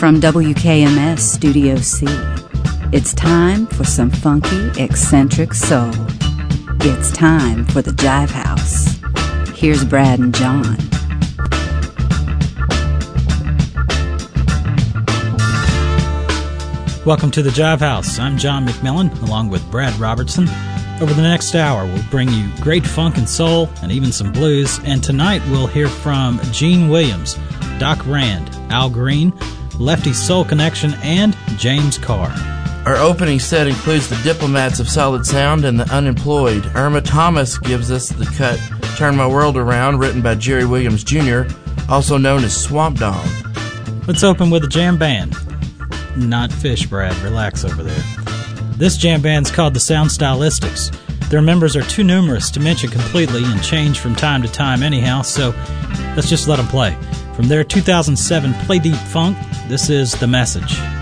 From WKMS Studio C, it's time for some funky, eccentric soul. It's time for the Jive House. Here's Brad and John. Welcome to the Jive House. I'm John McMillan, along with Brad Robertson. Over the next hour, we'll bring you great funk and soul, and even some blues. And tonight, we'll hear from Gene Williams, Doc Rand, Al Green, Lefty Soul Connection, and James Carr. Our opening set includes the Diplomats of Solid Sound and the Unemployed. Irma Thomas gives us the cut Turn My World Around, written by Jerry Williams Jr., also known as Swamp Dong. Let's open with a jam band. Not Fish, Brad. Relax over there. This jam band's called the Sound Stylistics. Their members are too numerous to mention completely and change from time to time anyhow, so let's just let them play. From their 2007 Play Deep Funk, this is The Message.